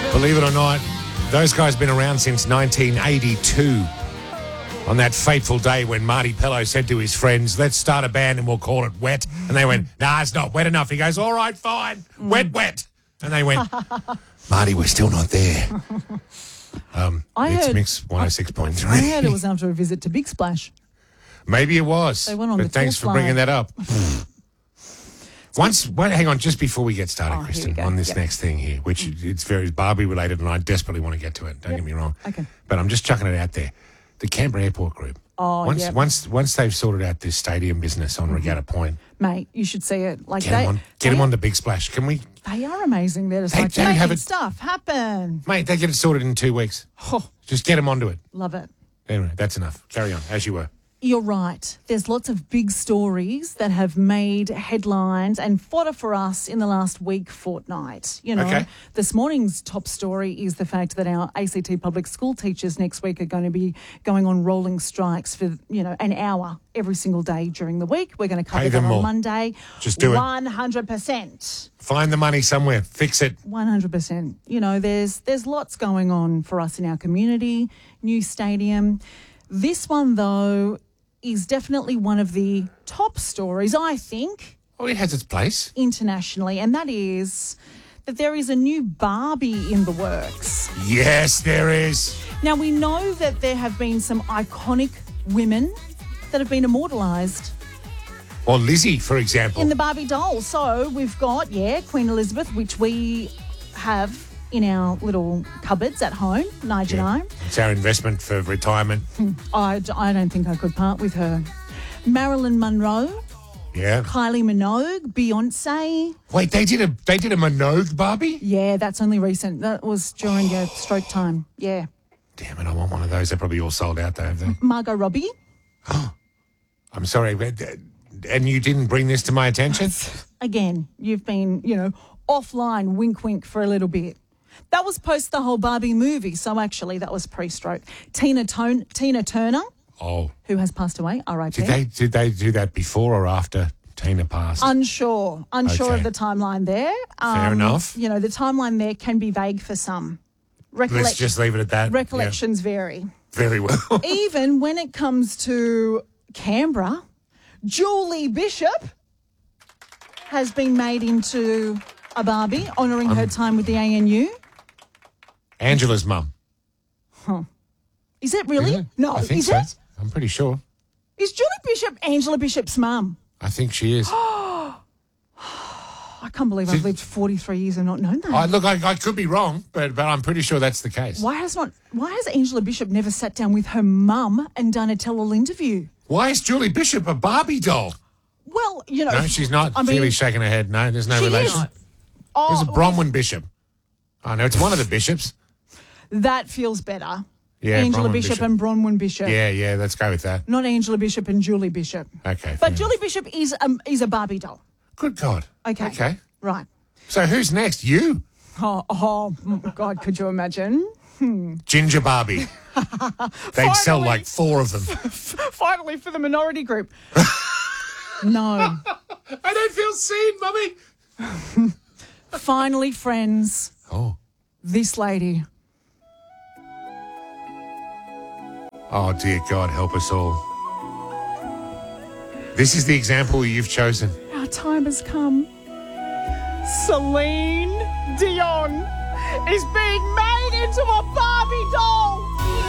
Believe it or not, those guys have been around since 1982. On that fateful day when Marty Pello said to his friends, let's start a band and we'll call it Wet. And they went, nah, it's not wet enough. He goes, all right, fine, wet. And they went, Marty, we're still not there. It's Mix 106.3. I heard it was after a visit to Big Splash. Maybe it was. They went on but the thanks tour for bringing flight. that up. Hang on, just before we get started, Here we Kristen, go. on this Yep. next thing here, which it's very Barbie related, and I desperately want to get to it. Don't get me wrong. Okay. But I'm just chucking it out there. The Canberra Airport Group. Oh, once they've sorted out this stadium business on Regatta Point, Mate, you should see it. Like get them on the Big Splash. Can we, They are amazing. They're just They like don't have making it- stuff happen. mate? They get it sorted in 2 weeks. Oh, Just get them onto it. love it. Anyway, that's enough. Carry on as you were. You're right. There's lots of big stories that have made headlines and fodder for us in the last fortnight. You know, Okay. This morning's top story is the fact that our ACT public school teachers next week are going to be going on rolling strikes for, an hour every single day during the week. We're going to cover Pay them that on more. Monday. Just do it. 100%. Find the money somewhere. Fix it. 100%. There's lots going on for us in our community, new stadium. This one, though, is definitely one of the top stories, I think, Oh, it has its place. internationally, and that is that there is a new Barbie in the works. Yes, there is. Now, we know that there have been some iconic women that have been immortalised Or Lizzie, for example. in the Barbie doll. So we've got, Queen Elizabeth, which we have in our little cupboards at home, Nigel and I. It's our investment for retirement. I don't think I could part with her. Marilyn Monroe, Yeah. Kylie Minogue, Beyonce. Wait, they did a Minogue Barbie? Yeah, that's only recent. That was during your stroke time. Yeah. Damn it, I want one of those. They're probably all sold out, though, have they? Margot Robbie. I'm sorry, and you didn't bring this to my attention? Again, you've been, offline, wink, wink for a little bit. That was post the whole Barbie movie, so actually that was pre-stroke. Tina Turner, Oh. who has passed away, R.I.P. Did they do that before or after Tina passed? Unsure Okay. of the timeline there. Fair enough. The timeline there can be vague for some. Let's just leave it at that. Recollections vary. Yeah, very well. Even when it comes to Canberra, Julie Bishop has been made into a Barbie, honouring her time with the ANU. Angela's mum. Is it really? Is it? No, I think is so. it? I'm pretty sure. Is Julie Bishop Angela Bishop's mum? I think she is. I can't believe I've lived 43 years and not known that. Look, I could be wrong, but I'm pretty sure that's the case. Why has Angela Bishop never sat down with her mum and done a tell-all interview? Why is Julie Bishop a Barbie doll? Well, No, she's not. Feely's shaking her head. No, there's no she relation. is. Oh, There's a Bronwyn Bishop. Oh, no, it's one of the bishops. that feels better. Yeah, Angela Bronwyn Bishop and Bronwyn Bishop. Yeah, let's go with that. Not Angela Bishop and Julie Bishop. Okay. But fair Julie Bishop is a Barbie doll. enough. Good God. Okay. Right. So who's next? You? Oh, God, could you imagine? Ginger Barbie. They'd sell Finally. like 4 of them. Finally for the minority group. No. I don't feel seen, Mummy. Finally, friends, Oh. this lady. Oh, dear God, help us all. This is the example you've chosen. Our time has come. Celine Dion is being made into a Barbie doll.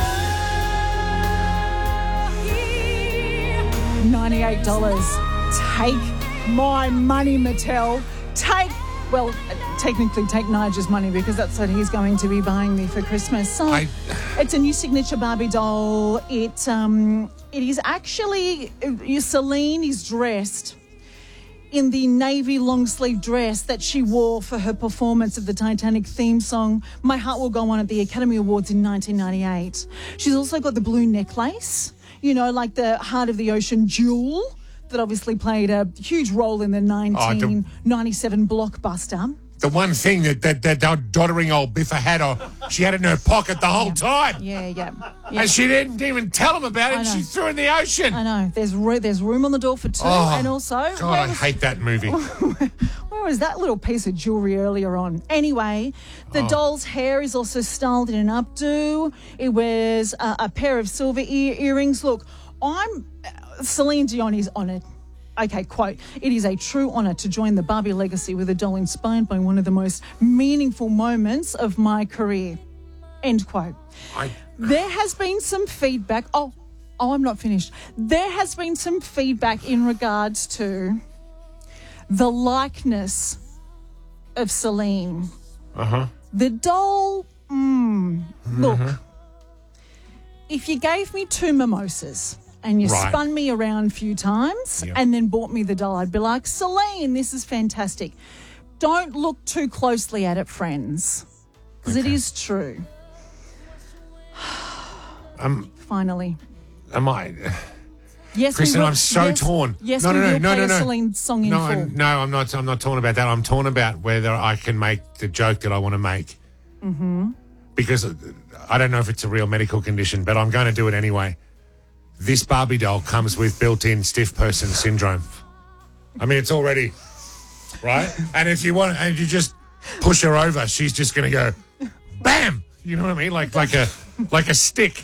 $98. Take my money, Mattel. Technically take Nigel's money because that's what he's going to be buying me for Christmas. So it's a new signature Barbie doll. It is actually Celine is dressed in the navy long sleeve dress that she wore for her performance of the Titanic theme song, My Heart Will Go On, at the Academy Awards in 1998. She's also got the blue necklace, like the Heart of the Ocean jewel that obviously played a huge role in the 1997 blockbuster. The one thing that doddering old Biffa had, she had it in her pocket the whole time. Yeah. And she didn't even tell him about it. I know. She threw it in the ocean. I know. There's room on the door for 2, and also God, I hate that movie. where Where was that little piece of jewellery earlier on? Anyway, the doll's hair is also styled in an updo. It wears a pair of silver earrings. Look, Celine Dion is honoured. Okay, quote, "It is a true honour to join the Barbie legacy with a doll inspired by one of the most meaningful moments of my career." End quote. There has been some feedback. Oh, I'm not finished. There has been some feedback in regards to the likeness of Celine. The doll, look, if you gave me 2 mimosas and you spun me around a few times and then bought me the doll, I'd be like, Celine, this is fantastic. Don't look too closely at it, friends, because it is true. Finally. Am I... Yes, Kristen, I'm so torn. Yes, we will play a Celine song in full. I'm not torn about that. I'm torn about whether I can make the joke that I want to make. Because I don't know if it's a real medical condition, but I'm going to do it anyway. This Barbie doll comes with built-in stiff person syndrome. I mean, it's already, right? And if you want, and you just push her over, she's just going to go, bam! You know what I mean? Like a stick.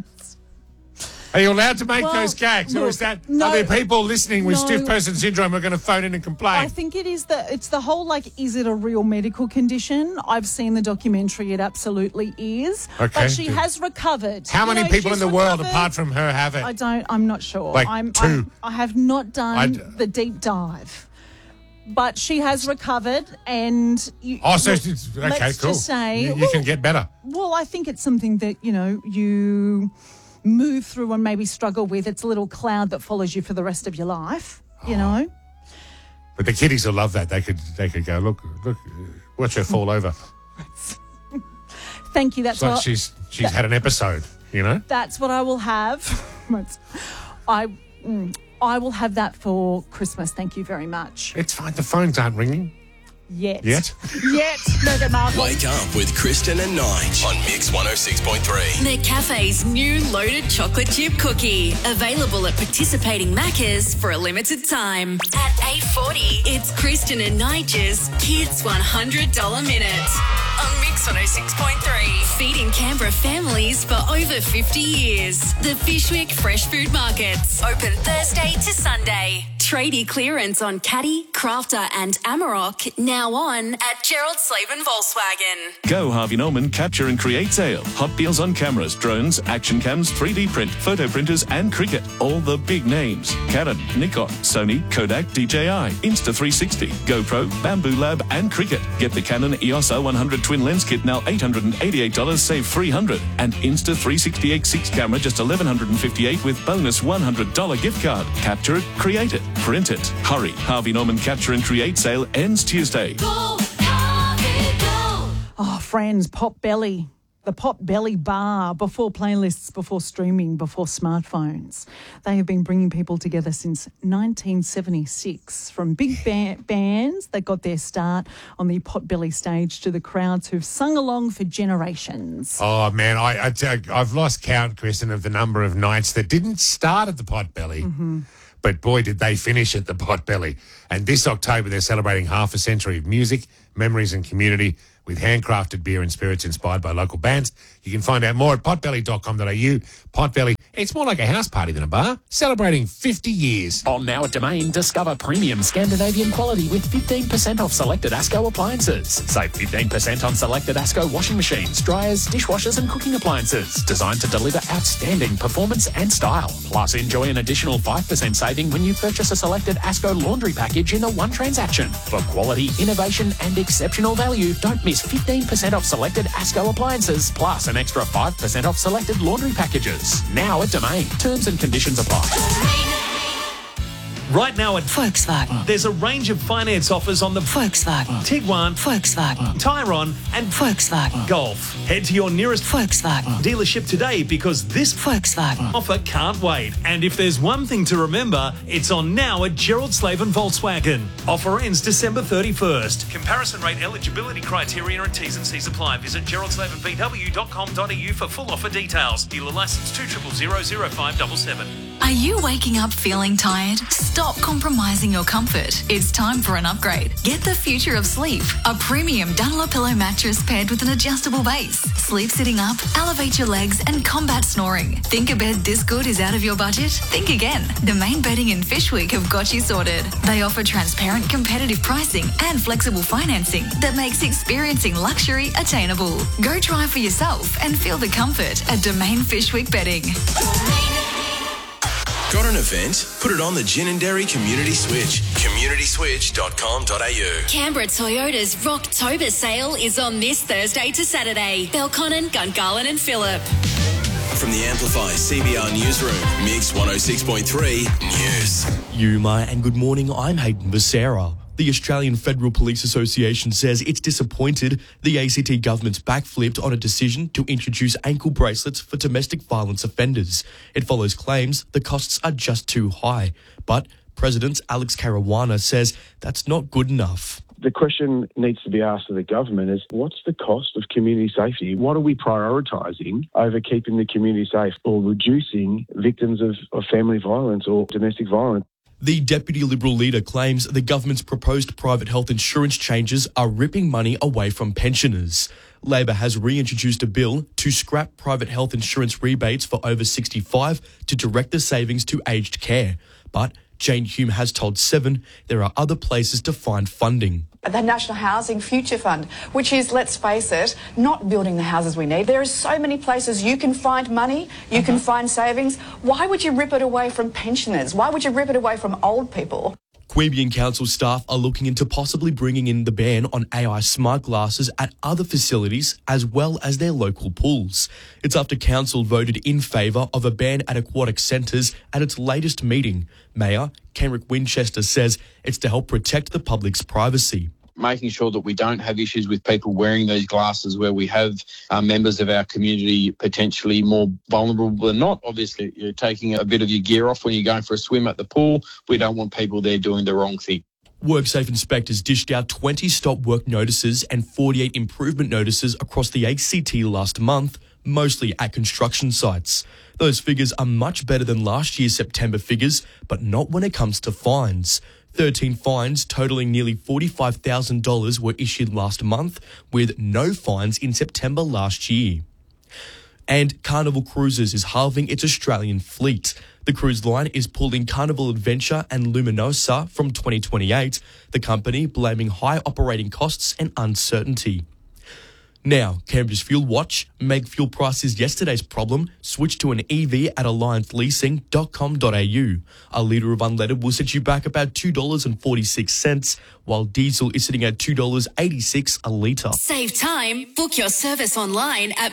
Are you allowed to make those gags, or is that are there people listening with stiff person syndrome who are going to phone in and complain? I think it's the whole is it a real medical condition? I've seen the documentary; it absolutely is. Okay, but she has recovered. How many people in the world apart from her have it? I'm not sure. Like 2. I have not done the deep dive, but she has recovered, and let's cool. Just say you can get better. Well, I think it's something that you move through and maybe struggle with. It's a little cloud that follows you for the rest of your life, you know. But the kiddies will love that. They could go, look, watch her fall over. Thank you. That's like she's had an episode, you know. That's what I will have. I will have that for Christmas. Thank you very much. It's fine. The phones aren't ringing. Yet. Wake up with Kristen and Nige on Mix 106.3. McCafe's new loaded chocolate chip cookie. Available at participating Maccas for a limited time. At 8:40, it's Kristen and Nige's Kids $100 Minute on Mix 106.3. Feeding Canberra families for over 50 years. The Fishwick Fresh Food Markets. Open Thursday to Sunday. Tradie clearance on Caddy, Crafter and Amarok now on at Gerald Slaven Volkswagen. Go Harvey Norman Capture and Create Sale. Hot deals on cameras, drones, action cams, 3D print, photo printers and cricket. All the big names. Canon, Nikon, Sony, Kodak, DJI, Insta360, GoPro, Bamboo Lab and cricket. Get the Canon EOS R100 twin lens kit now $888, save $300. And Insta360 X6 camera just $1,158 with bonus $100 gift card. Capture it, create it. Print it. Hurry. Harvey Norman Capture and Create Sale ends Tuesday. Go, Harvey, go! Oh, friends, Potbelly. The Potbelly Bar. Before playlists, before streaming, before smartphones. They have been bringing people together since 1976. From big bands that got their start on the Potbelly stage to the crowds who've sung along for generations. Oh, man, I've lost count, Kristen, of the number of nights that didn't start at the Potbelly. But boy, did they finish at the Potbelly. And this October, they're celebrating half a century of music, memories and community with handcrafted beer and spirits inspired by local bands. You can find out more at potbelly.com.au. Potbelly, it's more like a house party than a bar, celebrating 50 years. On Now at Domain, discover premium Scandinavian quality with 15% off selected ASCO appliances. Save 15% on selected ASCO washing machines, dryers, dishwashers and cooking appliances. Designed to deliver outstanding performance and style. Plus, enjoy an additional 5% saving when you purchase a selected ASCO laundry package in a one transaction. For quality, innovation and exceptional value, don't miss 15% off selected ASCO appliances, plus an extra 5% off selected laundry packages. Now at Domain. Terms and conditions apply. Right now at Volkswagen. there's a range of finance offers on the Volkswagen. Tiguan, Volkswagen. Tyron and Volkswagen. Golf. Head to your nearest Volkswagen. dealership today because this Volkswagen. offer can't wait. And if there's one thing to remember, it's on now at Gerald Slaven Volkswagen. Offer ends December 31st. Comparison rate, eligibility criteria and T's and C's apply. Visit geraldslavenbw.com.au for full offer details. Dealer licence 200000577. Are you waking up feeling tired? Stop compromising your comfort. It's time for an upgrade. Get the future of sleep. A premium Dunlop-Pillow mattress paired with an adjustable base. Sleep sitting up, elevate your legs and combat snoring. Think a bed this good is out of your budget? Think again. The Main Bedding and Fishwick have got you sorted. They offer transparent, competitive pricing and flexible financing that makes experiencing luxury attainable. Go try for yourself and feel the comfort at Domain Fishwick Bedding. Got an event? Put it on the Gin and Dairy Community Switch. communityswitch.com.au. Canberra Toyota's Rocktober sale is on this Thursday to Saturday. Belconnen, Gungahlin and Phillip. From the Amplify CBR Newsroom, Mix 106.3 News. Yuma and good morning, I'm Hayden Becerra. The Australian Federal Police Association says it's disappointed the ACT government's backflipped on a decision to introduce ankle bracelets for domestic violence offenders. It follows claims the costs are just too high. But President Alex Caruana says that's not good enough. The question needs to be asked of the government is, what's the cost of community safety? What are we prioritising over keeping the community safe or reducing victims of family violence or domestic violence? The Deputy Liberal leader claims the government's proposed private health insurance changes are ripping money away from pensioners. Labor has reintroduced a bill to scrap private health insurance rebates for over 65 to direct the savings to aged care. But Jane Hume has told Seven there are other places to find funding. The National Housing Future Fund, which is, let's face it, not building the houses we need. There are so many places you can find money, you can find savings. Why would you rip it away from pensioners? Why would you rip it away from old people? Queanbeyan Council staff are looking into possibly bringing in the ban on AI smart glasses at other facilities as well as their local pools. It's after Council voted in favour of a ban at aquatic centres at its latest meeting. Mayor Kenrick Winchester says it's to help protect the public's privacy. Making sure that we don't have issues with people wearing these glasses where we have members of our community potentially more vulnerable than not. Obviously, you're taking a bit of your gear off when you're going for a swim at the pool. We don't want people there doing the wrong thing. WorkSafe inspectors dished out 20 stop work notices and 48 improvement notices across the ACT last month, mostly at construction sites. Those figures are much better than last year's September figures, but not when it comes to fines. 13 fines totalling nearly $45,000 were issued last month, with no fines in September last year. And Carnival Cruises is halving its Australian fleet. The cruise line is pulling Carnival Adventure and Luminosa from 2028, the company blaming high operating costs and uncertainty. Now, Canberra's Fuel Watch, make fuel prices yesterday's problem, switch to an EV at allianceleasing.com.au. A litre of unleaded will set you back about $2.46, while diesel is sitting at $2.86 a litre. Save time. Book your service online at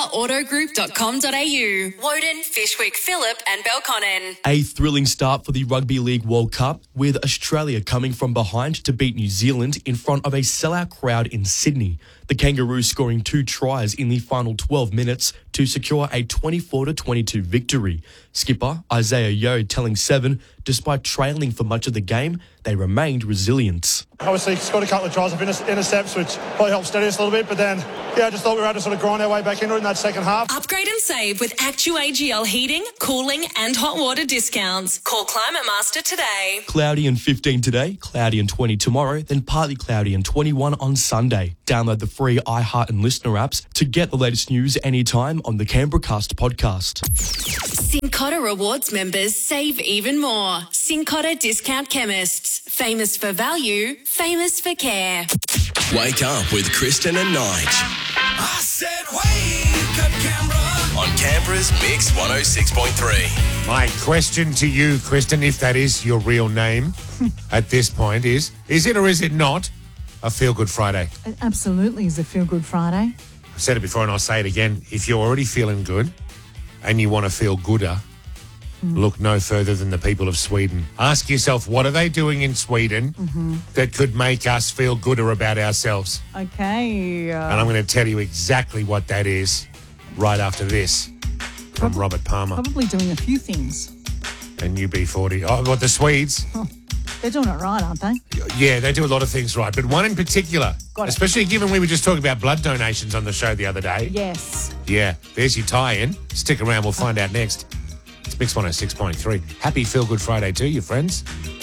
mcgrathautogroup.com.au. Woden, Fishwick, Phillip and Belconnen. A thrilling start for the Rugby League World Cup, with Australia coming from behind to beat New Zealand in front of a sellout crowd in Sydney. The Kangaroos scoring 2 tries in the final 12 minutes to secure a 24-22 victory. Skipper Isaiah Yeo telling Seven, despite trailing for much of the game, they remained resilient. Obviously, scored a couple of tries of intercepts, which probably helped steady us a little bit. But then, I just thought we were able to sort of grind our way back into it in that second half. Upgrade and save with ActuAGL heating, cooling and hot water discounts. Call Climate Master today. Cloudy and 15 today, cloudy and 20 tomorrow, then partly cloudy and 21 on Sunday. Download the free iHeart and Listener apps to get the latest news anytime on the Canberra Cast podcast. Cincotta Rewards members save even more. Cincotta Discount Chemists. Famous for value, famous for care. Wake up with Kristen and Nige. I said wake up, Canberra. On Canberra's Mix 106.3. My question to you, Kristen, if that is your real name at this point, is it or is it not a Feel Good Friday? It absolutely is a Feel Good Friday. I've said it before and I'll say it again. If you're already feeling good and you want to feel gooder, look no further than the people of Sweden. Ask yourself, what are they doing in Sweden that could make us feel gooder about ourselves? Okay. And I'm going to tell you exactly what that is right after this from Robert Palmer. Probably doing a few things. And UB40. Oh, what, the Swedes? They're doing it right, aren't they? Yeah, they do a lot of things right. But one in particular, especially given we were just talking about blood donations on the show the other day. Yes. Yeah, there's your tie-in. Stick around, we'll find out next. It's Mix 106.3. Happy Feel Good Friday to you, friends.